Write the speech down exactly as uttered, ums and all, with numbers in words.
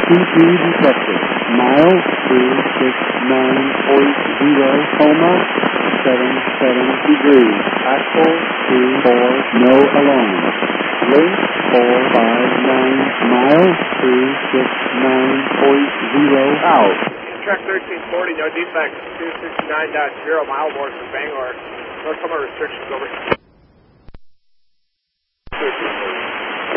T P detected. Mile two six nine point zero, coma, seven seven degrees. Axle two four, no alarm. Length four five nine, mile two six nine point zero, out. Track thirteen forty, no defects, two sixty-nine point zero, mile north of Bangor. No summer restrictions, over.